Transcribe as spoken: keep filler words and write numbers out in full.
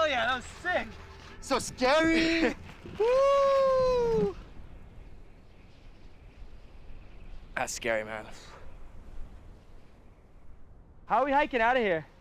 Hell yeah, that was sick. So scary. Woo! That's scary, man. How are we hiking out of here?